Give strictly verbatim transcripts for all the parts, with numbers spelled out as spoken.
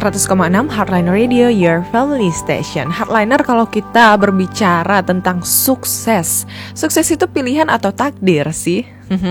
seratus koma enam Heartliner Radio, your family station. Heartliner, kalau kita berbicara tentang sukses, sukses itu pilihan atau takdir sih?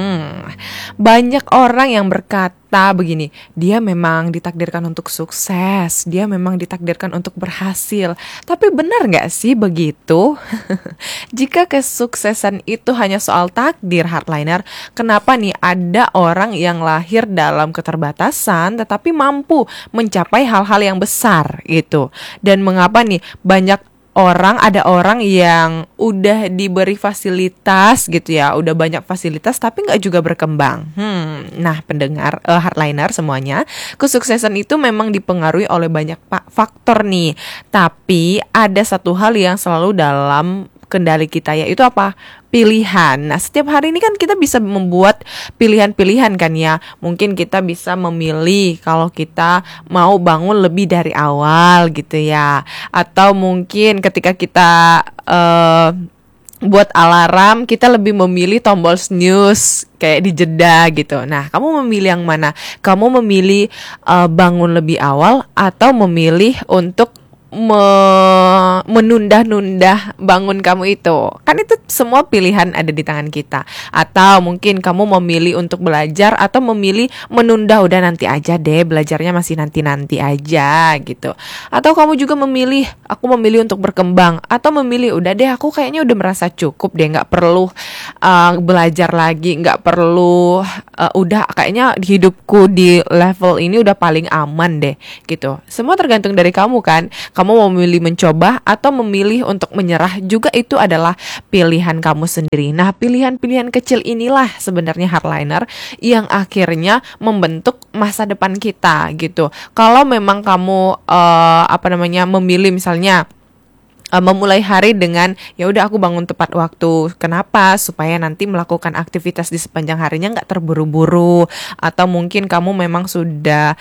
Banyak orang yang berkata begini, dia memang ditakdirkan untuk sukses, dia memang ditakdirkan untuk berhasil. Tapi benar gak sih begitu? Jika kesuksesan itu hanya soal takdir, Heartliner, kenapa nih ada orang yang lahir dalam keterbatasan tetapi mampu mencapai hal-hal yang besar gitu? Dan mengapa nih banyak orang, ada orang yang udah diberi fasilitas gitu ya, udah banyak fasilitas tapi nggak juga berkembang. Hmm, nah pendengar, uh, Heartliner semuanya, kesuksesan itu memang dipengaruhi oleh banyak pa- faktor nih. Tapi ada satu hal yang selalu dalam kendali kita, yaitu apa? Pilihan. Nah, setiap hari ini kan kita bisa membuat pilihan-pilihan kan ya. Mungkin kita bisa memilih kalau kita mau bangun lebih dari awal gitu ya. Atau mungkin ketika kita uh, buat alarm, kita lebih memilih tombol snooze kayak di jeda gitu. Nah, kamu memilih yang mana? Kamu memilih uh, bangun lebih awal atau memilih untuk Me- menunda-nunda bangun kamu itu? Kan itu semua pilihan ada di tangan kita. Atau mungkin kamu memilih untuk belajar atau memilih menunda, udah nanti aja deh, belajarnya masih nanti-nanti aja gitu. Atau kamu juga memilih, aku memilih untuk berkembang, atau memilih udah deh aku kayaknya udah merasa cukup deh, gak perlu uh, belajar lagi, gak perlu uh, udah kayaknya hidupku di level ini udah paling aman deh gitu. Semua tergantung dari kamu kan. Kamu mau memilih mencoba atau memilih untuk menyerah, juga itu adalah pilihan kamu sendiri. Nah, pilihan-pilihan kecil inilah sebenarnya, Heartliner, yang akhirnya membentuk masa depan kita gitu. Kalau memang kamu uh, apa namanya memilih misalnya Uh, memulai hari dengan ya udah aku bangun tepat waktu. Kenapa? Supaya nanti melakukan aktivitas di sepanjang harinya nggak terburu-buru. Atau mungkin kamu memang sudah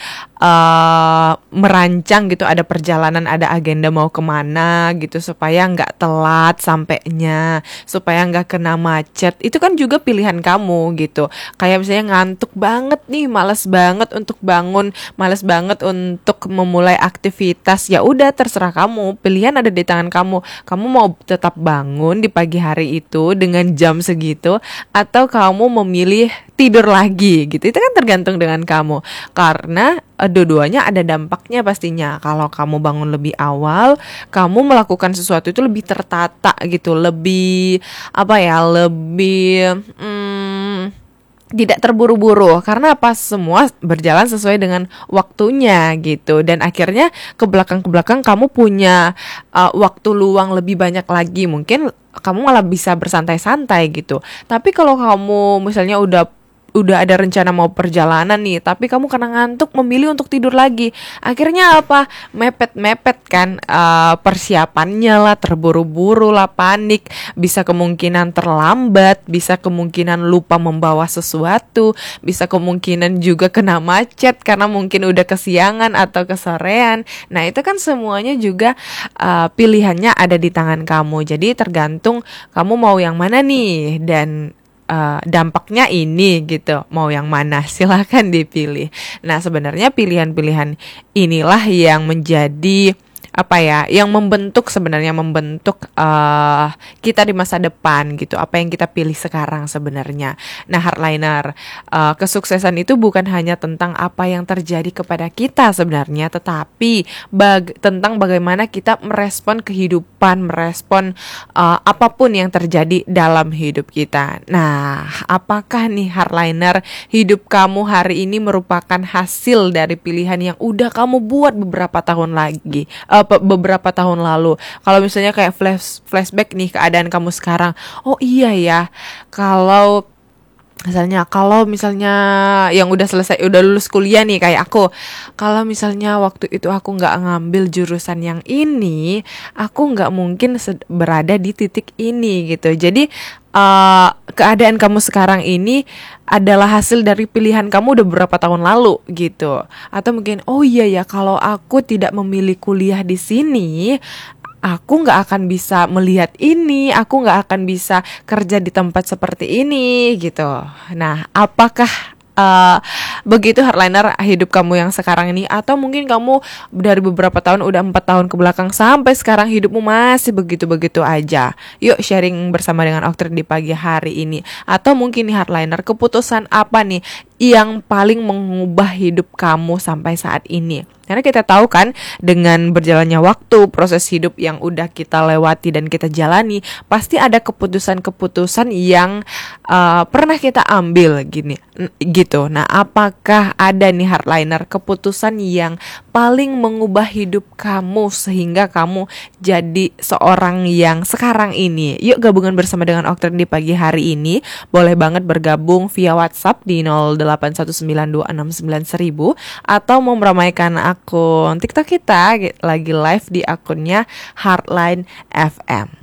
uh, merancang gitu, ada perjalanan, ada agenda mau kemana gitu, supaya nggak telat sampainya, supaya nggak kena macet. Itu kan juga pilihan kamu gitu. Kayak misalnya ngantuk banget nih, malas banget untuk bangun, malas banget untuk memulai aktivitas. Ya udah, terserah kamu. Pilihan ada di tangan kamu. Kamu, kamu mau tetap bangun di pagi hari itu dengan jam segitu, atau kamu memilih tidur lagi gitu. Itu kan tergantung dengan kamu. Karena uh, dua-duanya ada dampaknya pastinya. Kalau kamu bangun lebih awal, kamu melakukan sesuatu itu lebih tertata gitu, lebih apa ya, lebih hmm, tidak terburu-buru. Karena apa? Semua berjalan sesuai dengan waktunya gitu. Dan akhirnya ke belakang-ke belakang kamu punya uh, waktu luang lebih banyak lagi. Mungkin kamu malah bisa bersantai-santai gitu. Tapi kalau kamu misalnya udah udah ada rencana mau perjalanan nih, tapi kamu karena ngantuk memilih untuk tidur lagi, akhirnya apa? Mepet-mepet kan uh, persiapannya lah, terburu-buru lah, panik, bisa kemungkinan terlambat, bisa kemungkinan lupa membawa sesuatu, bisa kemungkinan juga kena macet karena mungkin udah kesiangan atau kesorean. Nah, itu kan semuanya juga uh, pilihannya ada di tangan kamu. Jadi tergantung kamu mau yang mana nih, dan Uh, dampaknya ini gitu, mau yang mana silahkan dipilih. Nah, sebenarnya pilihan-pilihan inilah yang menjadi apa ya, yang membentuk sebenarnya membentuk uh, kita di masa depan gitu. Apa yang kita pilih sekarang sebenarnya. Nah, Heartliner, uh, kesuksesan itu bukan hanya tentang apa yang terjadi kepada kita sebenarnya, tetapi bag- tentang bagaimana kita merespon kehidupan, merespon uh, apapun yang terjadi dalam hidup kita. Nah, apakah nih Heartliner, hidup kamu hari ini merupakan hasil dari pilihan yang udah kamu buat beberapa tahun lagi, uh, beberapa tahun lalu? Kalau misalnya kayak flash flashback nih keadaan kamu sekarang, oh iya ya, kalau misalnya kalau misalnya yang udah selesai, udah lulus kuliah nih kayak aku, kalau misalnya waktu itu aku nggak ngambil jurusan yang ini, aku nggak mungkin sed- berada di titik ini gitu. Jadi uh, keadaan kamu sekarang ini adalah hasil dari pilihan kamu udah beberapa tahun lalu gitu. Atau mungkin oh iya ya, kalau aku tidak memilih kuliah di sini, aku nggak akan bisa melihat ini, aku nggak akan bisa kerja di tempat seperti ini gitu. Nah, apakah uh, begitu hardliner hidup kamu yang sekarang ini, atau mungkin kamu dari beberapa tahun, udah empat tahun ke belakang sampai sekarang hidupmu masih begitu-begitu aja. Yuk sharing bersama dengan Oktrin di pagi hari ini. Atau mungkin nih hardliner, keputusan apa nih yang paling mengubah hidup kamu sampai saat ini? Karena kita tahu kan, dengan berjalannya waktu, proses hidup yang udah kita lewati dan kita jalani, pasti ada keputusan-keputusan yang uh, pernah kita ambil gini, gitu. Nah, apakah ada nih hardliner keputusan yang paling mengubah hidup kamu sehingga kamu jadi seorang yang sekarang ini? Yuk gabungan bersama dengan Oktrin di pagi hari ini. Boleh banget bergabung via WhatsApp di nol delapan satu sembilan dua enam sembilan seribu, atau mau meramaikan akun TikTok kita lagi live di akunnya Hardline F M.